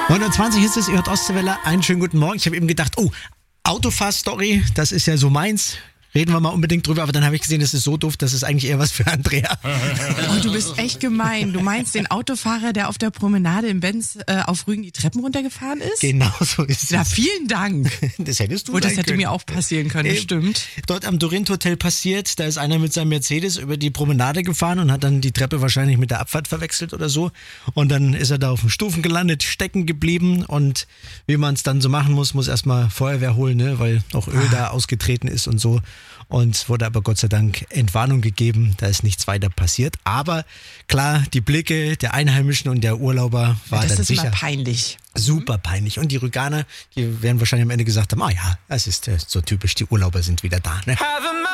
9:20 ist es, ihr hört Ostseewelle. Einen schönen guten Morgen. Ich habe eben gedacht, Autofahr-Story, das ist ja so meins. Reden wir mal unbedingt drüber, aber dann habe ich gesehen, das ist so doof, das ist eigentlich eher was für Andrea. Oh, du bist echt gemein. Du meinst den Autofahrer, der auf der Promenade im Benz auf Rügen die Treppen runtergefahren ist? Genau so ist es. Ja, vielen Dank. Das hättest du Gut, das sein hätte können. mir auch passieren können, stimmt. Dort am Dorint Hotel passiert, da ist einer mit seinem Mercedes über die Promenade gefahren und hat dann die Treppe wahrscheinlich mit der Abfahrt verwechselt oder so. Und dann ist er da auf den Stufen gelandet, stecken geblieben und wie man es dann so machen muss erstmal Feuerwehr holen, ne, weil auch Öl da ausgetreten ist und so. Und wurde aber Gott sei Dank Entwarnung gegeben, da ist nichts weiter passiert. Aber klar, die Blicke der Einheimischen und der Urlauber war das dann ist sicher immer peinlich. super peinlich. Und die Rüganer, die werden wahrscheinlich am Ende gesagt haben, das ist so typisch, die Urlauber sind wieder da. Ne?